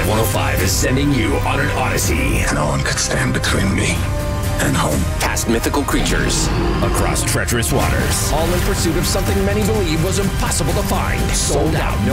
105 is sending you on an odyssey. No one could stand between me and home. Past mythical creatures, across treacherous waters, all in pursuit of something many believe was impossible to find. Sold out.